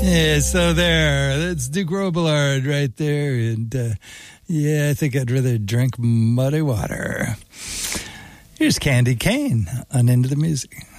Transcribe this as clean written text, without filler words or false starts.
Yeah, so that's Duke Robillard right there. And I think I'd rather drink muddy water. Here's Candy Cane on Into the Music.